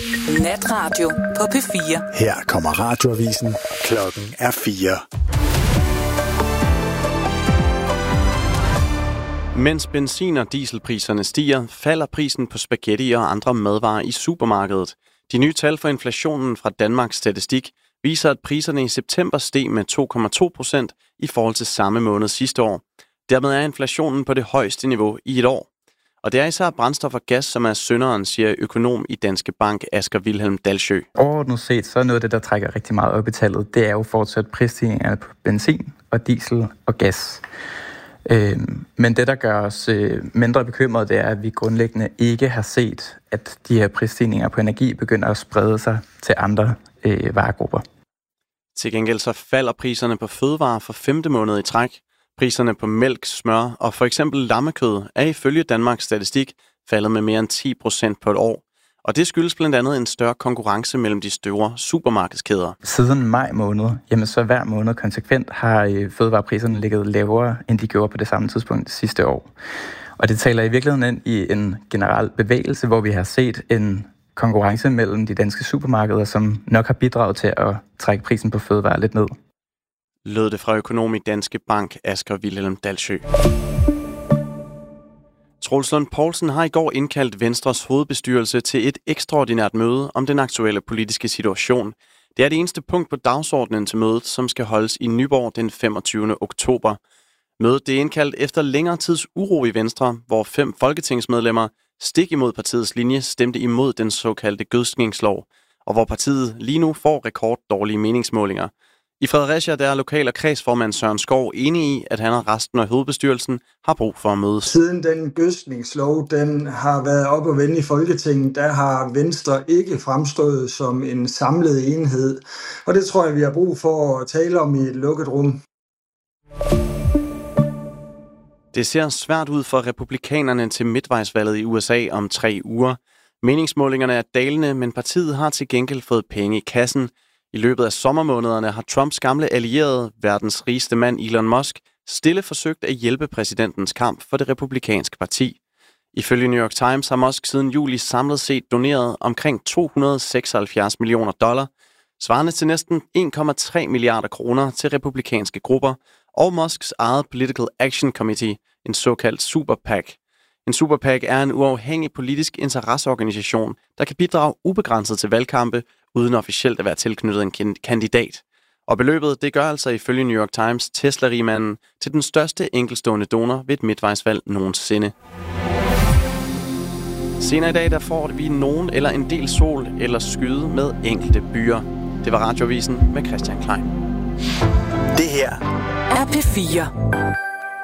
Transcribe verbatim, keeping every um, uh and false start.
Natradio på P fire. Her kommer radioavisen. Klokken er fire. Mens benzin- og dieselpriserne stiger, falder prisen på spaghetti og andre madvarer i supermarkedet. De nye tal for inflationen fra Danmarks Statistik viser, at priserne i september steg med to komma to procent i forhold til samme måned sidste år. Dermed er inflationen på det højeste niveau i et år. Og det er især brændstof og gas, som er synderen, siger økonom i Danske Bank, Asger Wilhelm Dalsø. Overordnet set, så er noget af det, der trækker rigtig meget op i tallet, det er jo fortsat prisstigningerne på benzin og diesel og gas. Øh, men det, der gør os øh, mindre bekymrede, det er, at vi grundlæggende ikke har set, at de her prisstigninger på energi begynder at sprede sig til andre øh, varegrupper. Til gengæld så falder priserne på fødevarer for femte måned i træk. Priserne på mælk, smør og for eksempel lammekød er ifølge Danmarks Statistik faldet med mere end ti procent på et år. Og det skyldes blandt andet en større konkurrence mellem de store supermarkedskæder. Siden maj måned, jamen så hver måned konsekvent har øh, fødevarepriserne ligget lavere, end de gjorde på det samme tidspunkt sidste år. Og det taler i virkeligheden ind i en generel bevægelse, hvor vi har set en konkurrence mellem de danske supermarkeder, som nok har bidraget til at trække prisen på fødevarer lidt ned. Lød det fra økonom i Danske Bank, Asger Wilhelm Dalsø. Troels Lund Poulsen har i går indkaldt Venstres hovedbestyrelse til et ekstraordinært møde om den aktuelle politiske situation. Det er det eneste punkt på dagsordenen til mødet, som skal holdes i Nyborg den femogtyvende oktober. Mødet det er indkaldt efter længere tids uro i Venstre, hvor fem folketingsmedlemmer stik imod partiets linje stemte imod den såkaldte gødskningslov, og hvor partiet lige nu får rekorddårlige meningsmålinger. I Fredericia der er lokal- og kredsformand Søren Skov enig i, at han og resten af hovedbestyrelsen har brug for at mødes. Siden den gødskningslov den har været op og vende i Folketinget, der har Venstre ikke fremstået som en samlet enhed. Og det tror jeg, vi har brug for at tale om i et lukket rum. Det ser svært ud for republikanerne til midtvejsvalget i U S A om tre uger. Meningsmålingerne er dalende, men partiet har til gengæld fået penge i kassen. I løbet af sommermånederne har Trumps gamle allierede, verdens rigeste mand Elon Musk, stille forsøgt at hjælpe præsidentens kamp for det republikanske parti. Ifølge New York Times har Musk siden juli samlet set doneret omkring to hundrede og seksoghalvfjerds millioner dollar, svarende til næsten en komma tre milliarder kroner til republikanske grupper, og Musks eget Political Action Committee, en såkaldt Super PAC. En Super PAC er en uafhængig politisk interesseorganisation, der kan bidrage ubegrænset til valgkampe, uden officielt at være tilknyttet en kandidat. Og beløbet, det gør altså ifølge New York Times Tesla-rigmanden til den største enkeltstående donor ved et midtvejsvalg nogensinde. Senere i dag, der får vi nogen eller en del sol eller skyde med enkelte byer. Det var Radioavisen med Christian Klein. Det her er P fire.